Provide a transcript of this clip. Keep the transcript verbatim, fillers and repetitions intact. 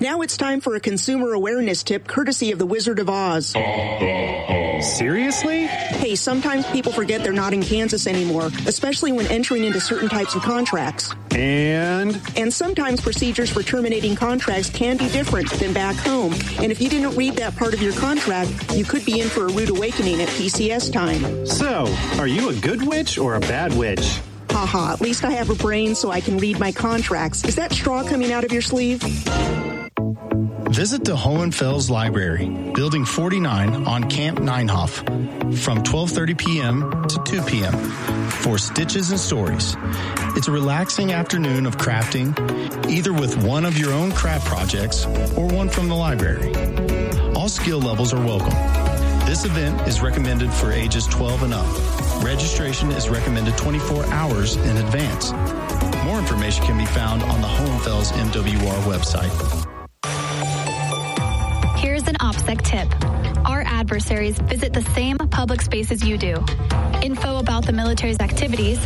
Now it's time for a consumer awareness tip courtesy of the Wizard of Oz. Seriously? Hey, sometimes people forget they're not in Kansas anymore, especially when entering into certain types of contracts. And? And sometimes procedures for terminating contracts can be different than back home. And if you didn't read that part of your contract, you could be in for a rude awakening at P C S time. So, are you a good witch or a bad witch? Haha, at least I have a brain so I can read my contracts. Is that straw coming out of your sleeve? Visit the Hohenfels Library, Building forty-nine on Camp Ninehoff, from twelve thirty p.m. to two p.m. for Stitches and Stories. It's a relaxing afternoon of crafting, either with one of your own craft projects or one from the library. All skill levels are welcome. This event is recommended for ages twelve and up. Registration is recommended twenty-four hours in advance. More information can be found on the Hohenfels M W R website. Here's an OPSEC tip. Our adversaries visit the same public spaces you do. Info about the military's activities